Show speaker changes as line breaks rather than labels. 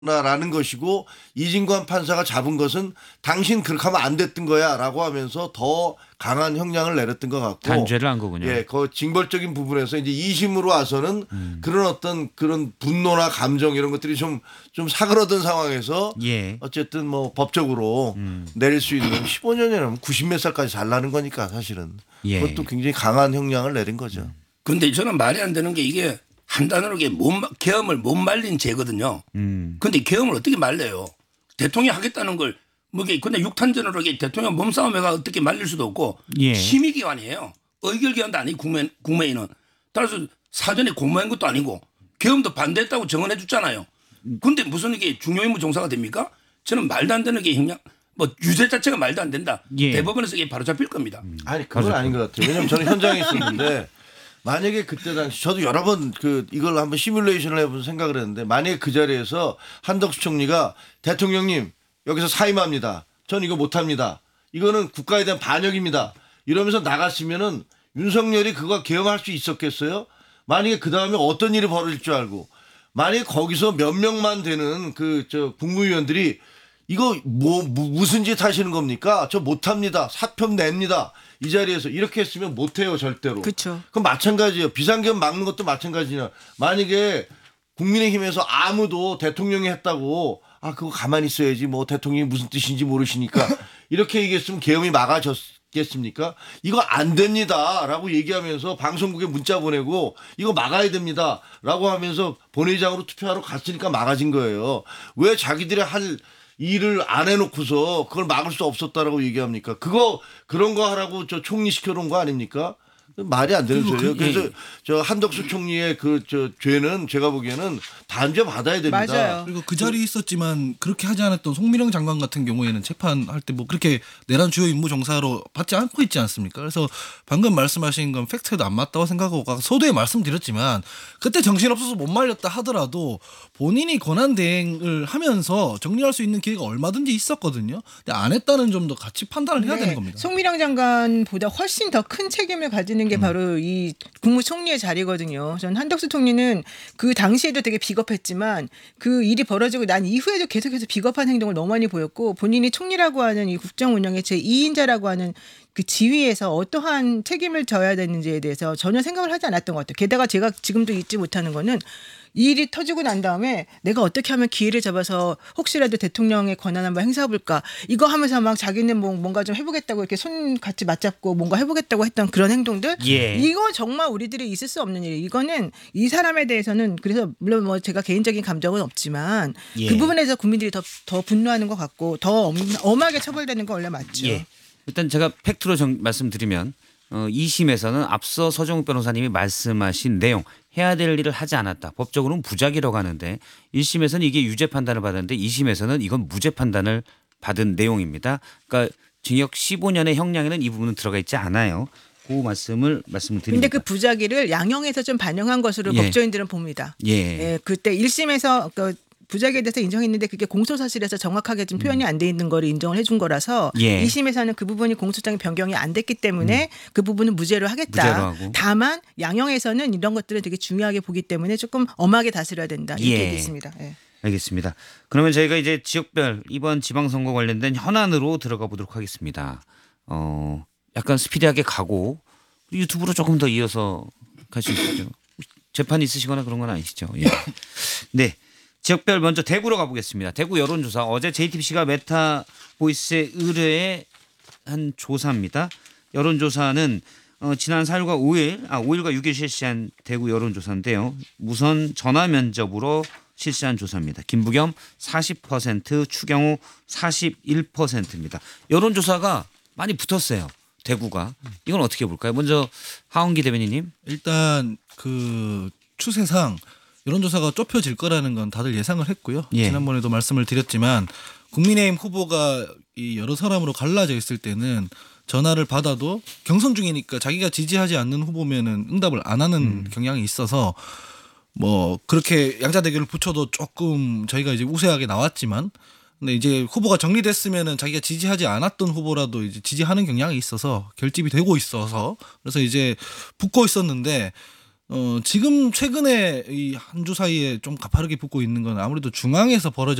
라는 것이고 이진관 판사가 잡은 것은 당신 그렇게 하면 안 됐던 거야라고 하면서 더 강한 형량을 내렸던 것 같고
단죄를 한 거군요.
예, 그 징벌적인 부분에서 이제 2심으로 와서는 그런 어떤 그런 분노나 감정 이런 것들이 좀 사그러든 상황에서
예.
어쨌든 뭐 법적으로 내릴 수 있는 15년이라면 90 몇 살까지 잘 나는 거니까 사실은
예.
그것도 굉장히 강한 형량을 내린 거죠.
근데 저는 말이 안 되는 게 이게 한 단어로 계엄을 못 말린 죄거든요. 근데 계엄을 어떻게 말려요? 대통령이 하겠다는 걸 뭐 근데 육탄전으로 대통령 몸싸움해가 어떻게 말릴 수도 없고
예.
심의기관이에요. 의결기관도 아니고 국회의원은. 따라서 사전에 공모한 것도 아니고 계엄도 반대했다고 정언해 줬잖아요. 근데 무슨 이게 중요임무 종사가 됩니까? 저는 말도 안 되는 게 형량 뭐 유죄 자체가 말도 안 된다.
예.
대법원에서 이게 바로 잡힐 겁니다.
아니 그건 아닌 것 같아요. 왜냐하면 저는 현장에 있었는데 만약에 그때 당시 저도 여러 번 이걸 한번 시뮬레이션을 해본 생각을 했는데 만약에 그 자리에서 한덕수 총리가 대통령님 여기서 사임합니다. 전 이거 못합니다. 이거는 국가에 대한 반역입니다. 이러면서 나갔으면은 윤석열이 그거 개엄할 수 있었겠어요? 만약에 그 다음에 어떤 일이 벌어질 줄 알고 만약에 거기서 몇 명만 되는 국무위원들이 이거 무슨 짓 하시는 겁니까? 저 못합니다. 사표 냅니다. 이 자리에서 이렇게 했으면 못해요 절대로.
그렇죠.
그럼 마찬가지예요. 비상계엄 막는 것도 마찬가지냐. 만약에 국민의힘에서 아무도 대통령이 했다고 그거 가만히 있어야지 뭐 대통령이 무슨 뜻인지 모르시니까 이렇게 얘기했으면 계엄이 막아졌겠습니까? 이거 안 됩니다라고 얘기하면서 방송국에 문자 보내고 이거 막아야 됩니다라고 하면서 본회의장으로 투표하러 갔으니까 막아진 거예요. 왜 자기들이 할 일을 안 해놓고서 그걸 막을 수 없었다라고 얘기합니까? 그런 거 하라고 저 총리 시켜놓은 거 아닙니까? 말이 안 되는 소리예요. 그래서 저 한덕수 총리의 죄는 제가 보기에는 단죄 받아야 됩니다.
맞아요.
그리고 그 자리에 있었지만 그렇게 하지 않았던 송미령 장관 같은 경우에는 재판할 때 뭐 그렇게 내란 주요 임무 종사로 받지 않고 있지 않습니까? 그래서 방금 말씀하신 건 팩트에도 안 맞다고 생각하고 서두에 말씀드렸지만 그때 정신없어서 못 말렸다 하더라도 본인이 권한 대행을 하면서 정리할 수 있는 기회가 얼마든지 있었거든요. 근데 안 했다는 점도 같이 판단을 해야 되는 겁니다.
송미령 장관보다 훨씬 더 큰 책임을 가지는 게 바로 이 국무총리의 자리거든요. 전 한덕수 총리는 그 당시에도 되게 비겁했지만 그 일이 벌어지고 난 이후에도 계속해서 비겁한 행동을 너무 많이 보였고 본인이 총리라고 하는 이 국정 운영의 제2인자라고 하는 그 지위에서 어떠한 책임을 져야 되는지에 대해서 전혀 생각을 하지 않았던 것 같아요. 게다가 제가 지금도 잊지 못하는 거는 이 일이 터지고 난 다음에 내가 어떻게 하면 기회를 잡아서 혹시라도 대통령의 권한 한번 행사해볼까 이거 하면서 막 자기는 뭔가 좀 해보겠다고 이렇게 손 같이 맞잡고 뭔가 해보겠다고 했던 그런 행동들
예.
이거 정말 우리들이 있을 수 없는 일이에요. 이거는 이 사람에 대해서는 그래서 물론 뭐 제가 개인적인 감정은 없지만
예.
그 부분에서 국민들이 더 분노하는 것 같고 더 엄하게 처벌되는 거 원래 맞죠.
예. 일단 제가 팩트로 말씀드리면 2심에서는 앞서 서정욱 변호사님이 말씀하신 내용 해야 될 일을 하지 않았다. 법적으로는 부작위라고 하는데 1심에서는 이게 유죄 판단을 받았는데 2심에서는 이건 무죄 판단을 받은 내용입니다. 그러니까 징역 15년의 형량에는 이 부분은 들어가 있지 않아요. 그 말씀을 드립니다.
근데 그 부작위를 양형에서 좀 반영한 것으로
예.
법조인들은 봅니다.
예.
예, 그때 1심에서 부작위에 대해서 인정했는데 그게 공소사실에서 정확하게 좀 표현이 안 돼 있는 거를 인정을 해준 거라서
예.
2심에서는 그 부분이 공소장의 변경이 안 됐기 때문에 그 부분은 무죄로 하겠다.
무죄로 하고.
다만 양형에서는 이런 것들을 되게 중요하게 보기 때문에 조금 엄하게 다스려야 된다. 이렇게
예.
얘기했습니다. 예.
알겠습니다. 그러면 저희가 이제 지역별 이번 지방선거 관련된 현안으로 들어가 보도록 하겠습니다. 약간 스피디하게 가고 유튜브로 조금 더 이어서 갈 수 있죠. 재판 있으시거나 그런 건 아니시죠? 예. 네. 지역별 먼저 대구로 가보겠습니다. 대구 여론조사 어제 JTBC가 메타보이스에 의뢰한 조사입니다. 여론조사는 지난 4일과 5일과 6일 실시한 대구 여론조사인데요. 우선 전화 면접으로 실시한 조사입니다. 김부겸 40%, 추경호 41%입니다. 여론조사가 많이 붙었어요. 대구가. 이건 어떻게 볼까요? 먼저 하원기 대변인님.
일단 그 추세상 여론조사가 좁혀질 거라는 건 다들 예상을 했고요.
예.
지난번에도 말씀을 드렸지만 국민의힘 후보가 이 여러 사람으로 갈라져 있을 때는 전화를 받아도 경선 중이니까 자기가 지지하지 않는 후보면은 응답을 안 하는 경향이 있어서 뭐 그렇게 양자 대결을 붙여도 조금 저희가 이제 우세하게 나왔지만 근데 이제 후보가 정리됐으면은 자기가 지지하지 않았던 후보라도 이제 지지하는 경향이 있어서 결집이 되고 있어서 그래서 이제 붙고 있었는데 지금 최근에 이 한 주 사이에 좀 가파르게 붙고 있는 건 아무래도 중앙에서 벌어져